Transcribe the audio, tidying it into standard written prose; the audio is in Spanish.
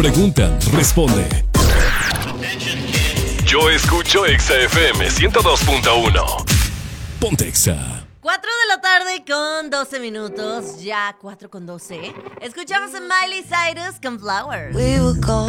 Preguntan, responde. Yo escucho Exa FM 102.1. Ponte Exa. 4 de la tarde con 12 minutos. Ya 4 con 12. Escuchamos a Miley Cyrus con Flowers. We were gold.